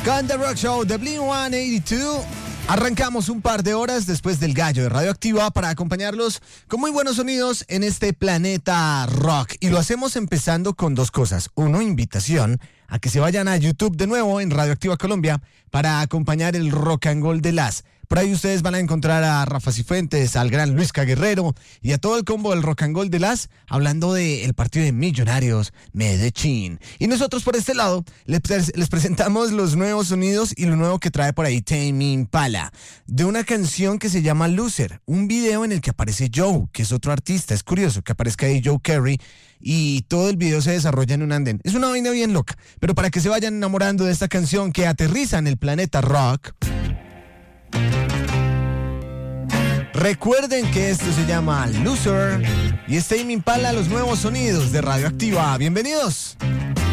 Con The Rock Show de Blink-182. Arrancamos un par de horas después del gallo de Radioactiva para acompañarlos con muy buenos sonidos en este planeta rock. Y lo hacemos empezando con dos cosas. Uno, invitación a que se vayan a YouTube de nuevo en Radioactiva Colombia para acompañar el Rock and Roll de las. Por ahí ustedes van a encontrar a Rafa Cifuentes, al gran Luis Guerrero y a todo el combo del Rock and Roll de las hablando del partido de Millonarios Medellín. Y nosotros por este lado les presentamos los nuevos sonidos y lo nuevo que trae por ahí Tame Impala, de una canción que se llama Loser, un video en el que aparece Joe, que es otro artista. Es curioso que aparezca ahí Joe Carey y todo el video se desarrolla en un andén. Es una vaina bien loca, pero para que se vayan enamorando de esta canción que aterriza en el planeta rock, recuerden que esto se llama Loser y es Tame Impala, los nuevos sonidos de Radioactiva. Bienvenidos.